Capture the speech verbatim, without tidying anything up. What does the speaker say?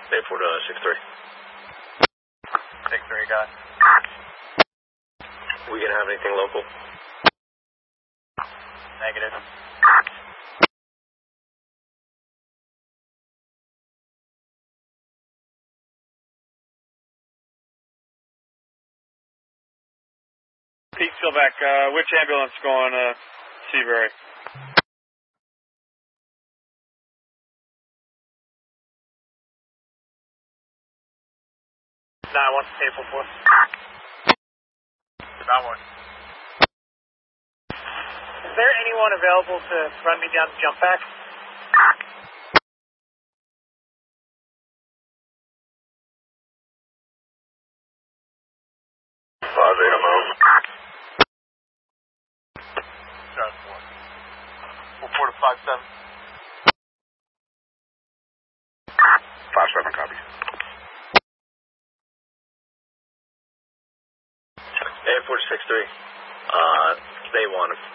eight four to six three. six three, got it. We gonna have anything local? Negative. Pete Silvac, uh, which ambulance going to Seabury? nine one, eight four four. Got one. Is there anyone available to run me down the jump pack? Five eight, I'm out. Got four. Four four to five seven. Five seven, copy. eight four to six three. Uh, they want